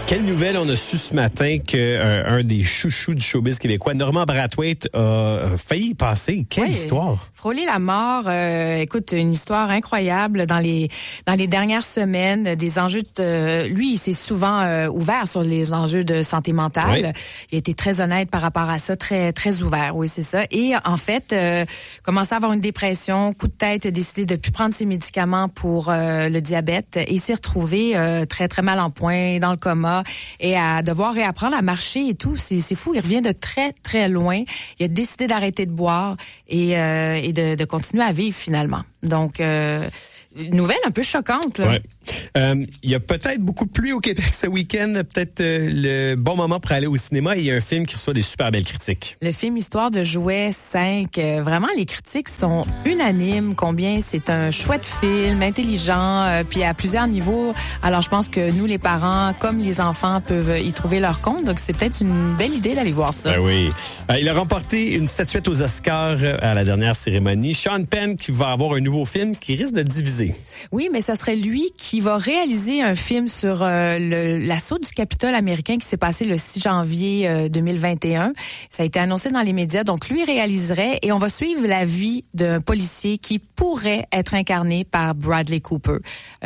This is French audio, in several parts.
Quelle nouvelle on a su ce matin qu'un des chouchous du showbiz québécois, Normand Brathwaite, a failli y passer. Quelle histoire! Frôler la mort, écoute, une histoire incroyable dans les dernières semaines, des enjeux lui, il s'est souvent ouvert sur les enjeux de santé mentale. Oui. Il a été très honnête par rapport à ça, très très ouvert, oui, c'est ça. Et en fait, commençait à avoir une dépression, coup de tête, a décidé de plus prendre ses médicaments pour le diabète et il s'est retrouvé très très mal en point, dans le coma et à devoir réapprendre à marcher et tout. C'est fou, il revient de très très loin. Il a décidé d'arrêter de boire et de continuer à vivre finalement. Donc, une nouvelle un peu choquante. Là. Ouais. Il y a peut-être beaucoup de pluie au Québec ce week-end. Peut-être le bon moment pour aller au cinéma. Et il y a un film qui reçoit des super belles critiques. Le film Histoire de jouets 5. Vraiment, les critiques sont unanimes. Combien c'est un chouette film, intelligent, puis à plusieurs niveaux. Alors, je pense que nous, les parents, comme les enfants, peuvent y trouver leur compte. Donc, c'est peut-être une belle idée d'aller voir ça. Ben oui. Il a remporté une statuette aux Oscars à la dernière cérémonie. Sean Penn qui va avoir un nouveau film qui risque de diviser. Oui, mais ça serait lui qui va réaliser un film sur l'assaut du Capitole américain qui s'est passé le 6 janvier 2021. Ça a été annoncé dans les médias. Donc, lui réaliserait et on va suivre la vie d'un policier qui pourrait être incarné par Bradley Cooper,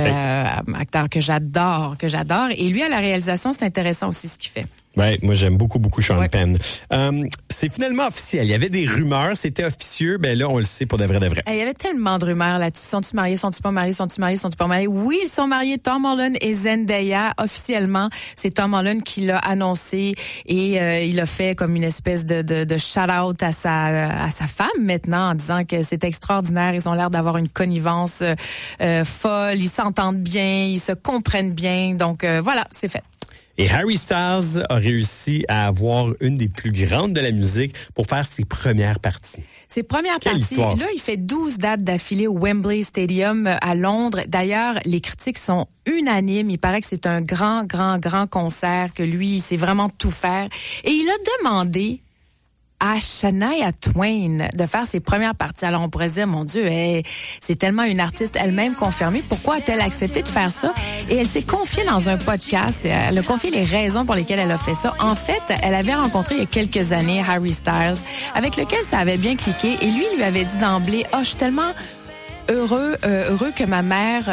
acteur que j'adore. Et lui, à la réalisation, c'est intéressant aussi ce qu'il fait. Ouais, moi j'aime beaucoup Sean Penn. C'est finalement officiel. Il y avait des rumeurs, c'était officieux. Ben là, on le sait pour de vrai. Il y avait tellement de rumeurs là-dessus. Sont-ils mariés, sont-ils pas mariés, sont-ils mariés, sont-ils pas mariés? Oui, ils sont mariés. Tom Holland et Zendaya. Officiellement, c'est Tom Holland qui l'a annoncé et il a fait comme une espèce de shout-out à sa femme maintenant en disant que c'est extraordinaire. Ils ont l'air d'avoir une connivence folle. Ils s'entendent bien, ils se comprennent bien. Donc voilà, c'est fait. Et Harry Styles a réussi à avoir une des plus grandes de la musique pour faire ses premières parties. Ses premières parties, là, il fait 12 dates d'affilée au Wembley Stadium à Londres. D'ailleurs, les critiques sont unanimes. Il paraît que c'est un grand concert, que lui, il sait vraiment tout faire. Et il a demandé à Shania Twain de faire ses premières parties. Alors, on pourrait se dire, mon Dieu, c'est tellement une artiste elle-même confirmée. Pourquoi a-t-elle accepté de faire ça? Et elle s'est confiée dans un podcast. Elle a confié les raisons pour lesquelles elle a fait ça. En fait, elle avait rencontré il y a quelques années Harry Styles, avec lequel ça avait bien cliqué. Et lui avait dit d'emblée, « je suis tellement heureux que ma mère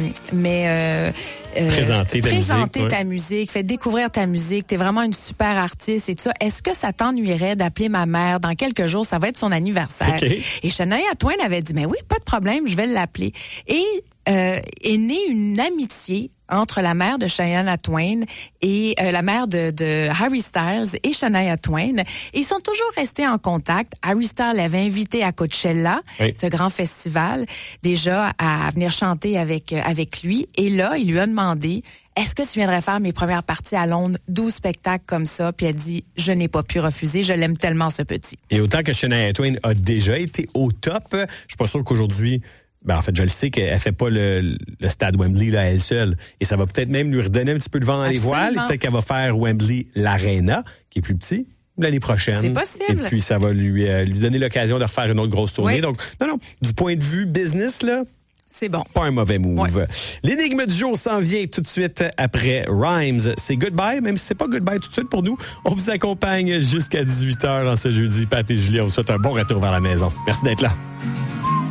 présenter ta musique, fait découvrir ta musique, t'es vraiment une super artiste et tout ça. Est-ce que ça t'ennuierait d'appeler ma mère dans quelques jours? Ça va être son anniversaire. Okay. Et Shania Twain avait dit, mais oui, pas de problème, je vais l'appeler. Et est née une amitié entre la mère de Shania Twain et la mère de Harry Styles et Shania Twain. Et ils sont toujours restés en contact. Harry Styles l'avait invité à Coachella, ce grand festival, déjà à venir chanter avec lui. Et là, il lui a demandé, est-ce que tu viendrais faire mes premières parties à Londres, 12 spectacles comme ça? Puis elle dit, je n'ai pas pu refuser, je l'aime tellement ce petit. Et autant que Shania Twain a déjà été au top, je suis pas sûr qu'aujourd'hui... en fait, je le sais qu'elle fait pas le stade Wembley là, elle seule. Et ça va peut-être même lui redonner un petit peu de vent dans les voiles. Peut-être qu'elle va faire Wembley l'Arena, qui est plus petit, l'année prochaine. C'est possible. Et puis, ça va lui donner l'occasion de refaire une autre grosse tournée. Oui. Donc, non, du point de vue business, là, c'est bon. Pas un mauvais move. Ouais. L'énigme du jour s'en vient tout de suite après Rhymes. C'est goodbye, même si c'est pas goodbye tout de suite pour nous. On vous accompagne jusqu'à 18h en ce jeudi. Pat et Julie, on vous souhaite un bon retour vers la maison. Merci d'être là.